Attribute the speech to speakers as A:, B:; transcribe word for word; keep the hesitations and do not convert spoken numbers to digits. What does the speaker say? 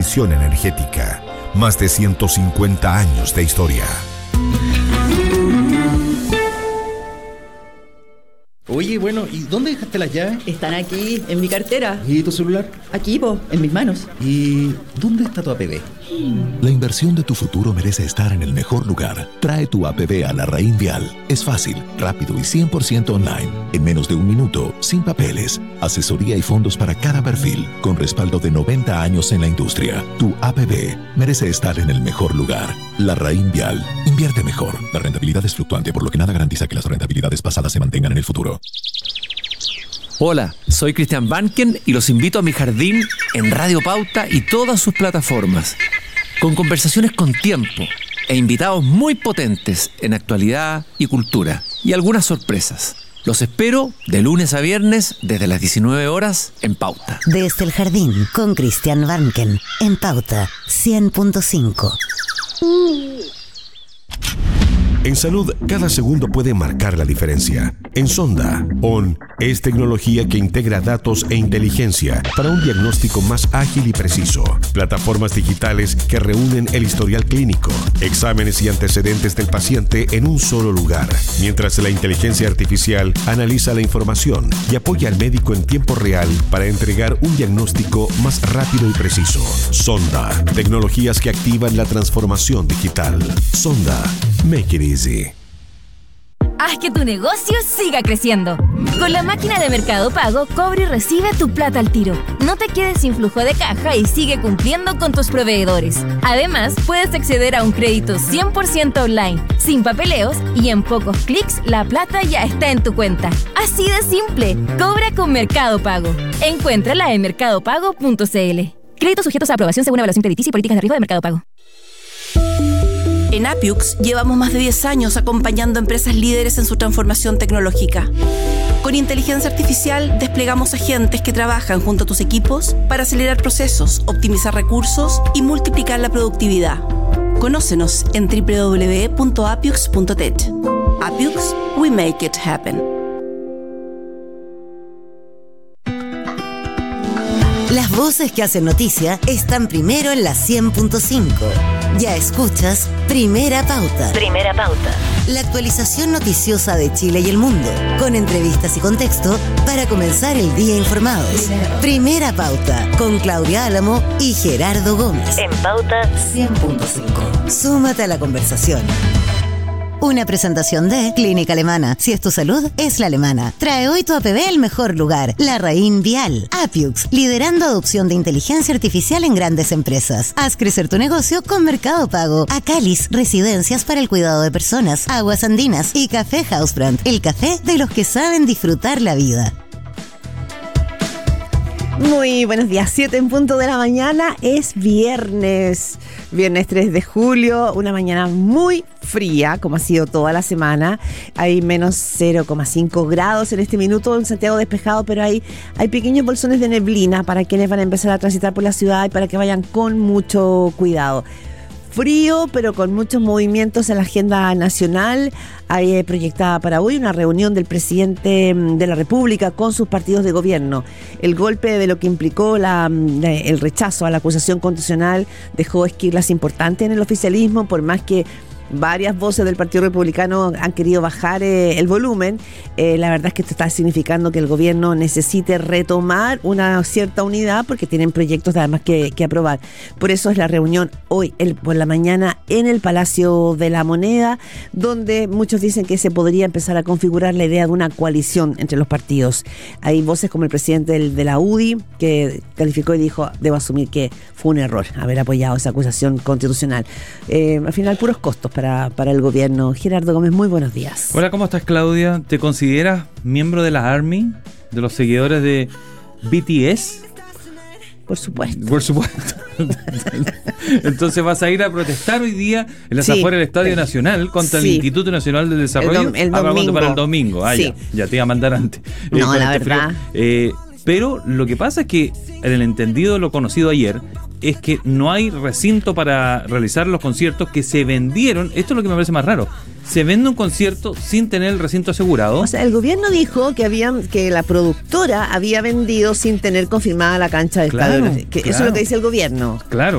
A: transición energética. Más de ciento cincuenta años de historia.
B: Oye, bueno, ¿y dónde dejaste las llaves?
C: Están aquí, en mi cartera.
B: ¿Y tu celular?
C: Aquí, po, en mis manos.
B: ¿Y dónde está tu A P B?
D: La inversión de tu futuro merece estar en el mejor lugar. Trae tu A P B a Larraín Vial. Es fácil, rápido y cien por ciento online. En menos de un minuto, sin papeles. Asesoría y fondos para cada perfil, con respaldo de noventa años en la industria. Tu A P B merece estar en el mejor lugar. Larraín Vial. Invierte mejor. La rentabilidad es fluctuante, por lo que nada garantiza que las rentabilidades pasadas se mantengan en el futuro.
E: Hola, soy Cristian Banken y los invito a mi jardín en Radio Pauta y todas sus plataformas, con conversaciones con tiempo e invitados muy potentes en actualidad y cultura, y algunas sorpresas. Los espero de lunes a viernes desde las diecinueve horas en Pauta.
F: Desde el jardín con Cristian Banken en Pauta cien punto cinco.
A: En salud, cada segundo puede marcar la diferencia. En Sonda, O N es tecnología que integra datos e inteligencia para un diagnóstico más ágil y preciso. Plataformas digitales que reúnen el historial clínico, exámenes y antecedentes del paciente en un solo lugar, mientras la inteligencia artificial analiza la información y apoya al médico en tiempo real para entregar un diagnóstico más rápido y preciso. Sonda, tecnologías que activan la transformación digital. Sonda, make it easy.
G: Haz que tu negocio siga creciendo. Con la máquina de Mercado Pago, cobra y recibe tu plata al tiro. No te quedes sin flujo de caja y sigue cumpliendo con tus proveedores. Además, puedes acceder a un crédito cien por ciento online, sin papeleos, y en pocos clics la plata ya está en tu cuenta. Así de simple. Cobra con Mercado Pago. Encuéntrala en mercado pago punto c l. Créditos sujetos a aprobación según evaluación crediticia y políticas de riesgo de Mercado Pago.
H: En Appiux llevamos más de diez años acompañando a empresas líderes en su transformación tecnológica. Con inteligencia artificial desplegamos agentes que trabajan junto a tus equipos para acelerar procesos, optimizar recursos y multiplicar la productividad. Conócenos en doble u doble u doble u punto appiux punto tech. Appiux, we make it happen.
F: Las voces que hacen noticia están primero en la cien punto cinco. Ya escuchas Primera Pauta.
I: Primera Pauta.
F: La actualización noticiosa de Chile y el mundo, con entrevistas y contexto para comenzar el día informados. Primera Pauta, con Claudia Álamo y Gerardo Gómez.
I: En Pauta
F: cien punto cinco. Súmate a la conversación. Una presentación de Clínica Alemana. Si es tu salud, es la alemana. Trae hoy tu A P B al mejor lugar. Larraín Vial. Appiux, liderando adopción de inteligencia artificial en grandes empresas. Haz crecer tu negocio con Mercado Pago. Acalis, residencias para el cuidado de personas. Aguas Andinas y Café Hausbrand, el café de los que saben disfrutar la vida.
J: Muy buenos días, siete en punto de la mañana, es viernes, viernes tres de julio, una mañana muy fría, como ha sido toda la semana. Hay menos cero coma cinco grados en este minuto, en Santiago despejado, pero hay, hay pequeños bolsones de neblina para quienes van a empezar a transitar por la ciudad y para que vayan con mucho cuidado. Frío, pero con muchos movimientos en la agenda nacional. Hay eh, proyectada para hoy una reunión del presidente de la República con sus partidos de gobierno. El golpe de lo que implicó la, la, el rechazo a la acusación constitucional dejó esquirlas importantes en el oficialismo, por más que varias voces del Partido Republicano han querido bajar eh, el volumen. Eh, la verdad es que esto está significando que el gobierno necesite retomar una cierta unidad porque tienen proyectos además que, que aprobar. Por eso es la reunión hoy el, por la mañana en el Palacio de la Moneda, donde muchos dicen que se podría empezar a configurar la idea de una coalición entre los partidos. Hay voces como el presidente del, de la U D I que calificó y dijo: debo asumir que fue un error haber apoyado esa acusación constitucional. Eh, al final, puros costos Para, para el gobierno. Gerardo Gómez, muy buenos días.
K: Hola, ¿cómo estás, Claudia? ¿Te consideras miembro de la ARMY? ¿De los seguidores de B T S?
J: Por supuesto.
K: Por supuesto. Entonces vas a ir a protestar hoy día en las
J: sí.
K: afueras del Estadio Nacional contra sí. el Instituto Nacional del Desarrollo.
J: El, dom- el domingo.
K: Para el domingo. Ah, sí. ya, ya te iba a mandar antes.
J: No,
K: eh,
J: la este verdad.
K: Eh, pero lo que pasa es que en el entendido de lo conocido ayer es que no hay recinto para realizar los conciertos que se vendieron. Esto es lo que me parece más raro. Se vende un concierto sin tener el recinto asegurado.
J: O sea, el gobierno dijo que habían, que la productora había vendido sin tener confirmada la cancha del
K: claro,
J: estadio. Que
K: claro.
J: Eso es lo que dice el gobierno.
K: Claro.